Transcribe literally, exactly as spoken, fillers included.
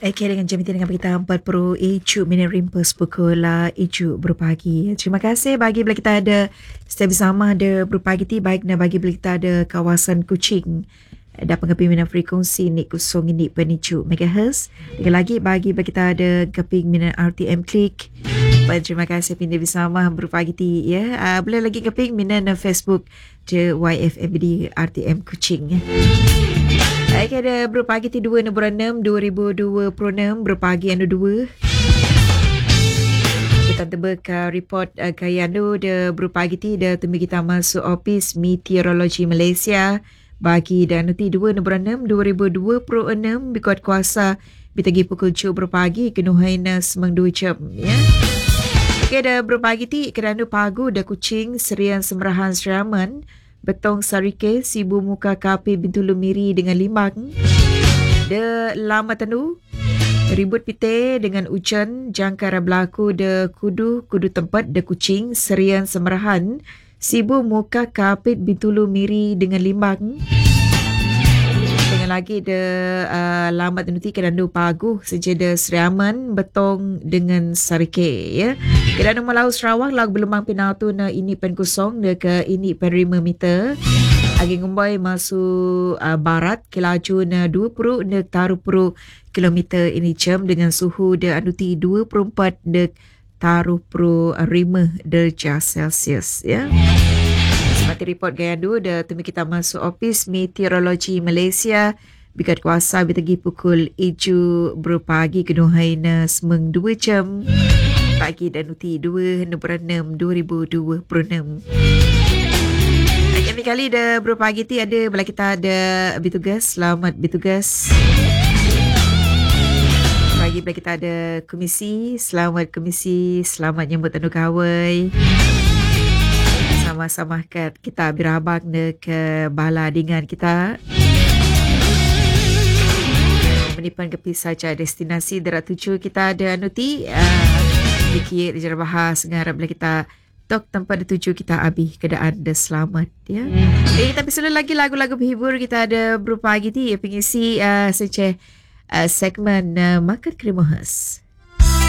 Okay, dengan jam dengan kita empat puluh ijuk minit rimpas pukul ijuk berpagi. Terima kasih bagi bila kita ada stay bersama ada berpagi ti baik na bagi bila kita ada kawasan Kuching ada pengepiminan frekuensi ni kosong ini penicu megahertz. Dengan lagi bagi bila kita ada kepiminan R T M klik. Terima kasih pindah bersama berpagi ti ya. Uh, boleh lagi keping minan Facebook je Y F M D R T M Kuching. Baik, ada berpagi ti dua November enam dua ribu dua puluh enam berpagi anu dua. Kita tebak uh, report uh, kaya anu de berpagi ti de tumi kita masuk office meteorologi Malaysia bagi dan nanti dua November enam dua ribu dua puluh enam bikuat kuasa bitagi pukul tujuh berpagi kenuhaina semang dua jam ya. Okey, ada berpagi ti kerana pagu de Kuching Serian Semerahan Seraman Betong Sarike, Sibu Muka Kapi Bintulu Miri dengan Limbang. De Lama Tanu, Ribut Pite dengan Ujan, Jangkara berlaku de Kudu, Kudu Tempat de Kuching, Serian Semerahan, Sibu Muka Kapit Bintulu Miri dengan Limbang. Dengan lagi de uh, Lama Tanu ti kerana pagu sejeda Seriaman, Betong dengan Sarike ya. Kerana Malau Sarawak lag belumang pinatu na ini pen kosong de ke ini pen lima meter. Agi ngumbai masuk uh, barat kelaju na dua puluh de taruh puluh kilometer ini jam dengan suhu de anuti dua puluh empat de taruh puluh lima darjah Celsius ya. Seperti report gaya dua de tumi kita masuk office meteorologi Malaysia bikat kuasa bitagi pukul ijuk berpagi kenuhaina semeng dua jam pagi dan uti dua November enam dua ribu dua puluh enam. Kali kali dah berpagi ti ada bila kita ada bertugas, selamat bertugas. Pagi bila kita ada komisi, selamat komisi, selamat nyambut anu kawai. Sama-sama kat kita berabang de ke bala dengan kita. Menipan kepi saja destinasi derat tuju kita ada anu ti uh, dikir je bahas ngarap bila kita tok tempat dituju kita habis keadaan dah selamat ya. Eh tapi selalu lagi lagu-lagu berhibur kita ada berpagi ti pengisi uh, seceh uh, segmen uh, Market Krimuhas.